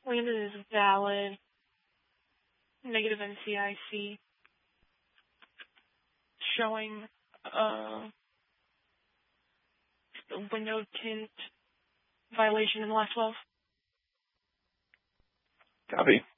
Landon is valid. Negative NCIC. Showing window tint violation in the last 12. Copy.